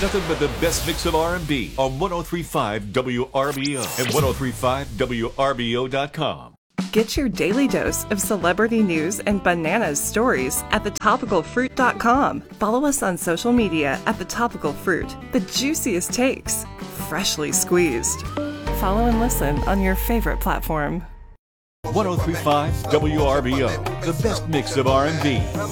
Nothing but the best mix of R&B on 103.5 WRBO and 103.5WRBO.com. Get your daily dose of celebrity news and bananas stories at thetopicalfruit.com. Follow us on social media at The Topical Fruit. The juiciest takes, freshly squeezed. Follow and listen on your favorite platform. 103.5 WRBO, the best mix of R&B.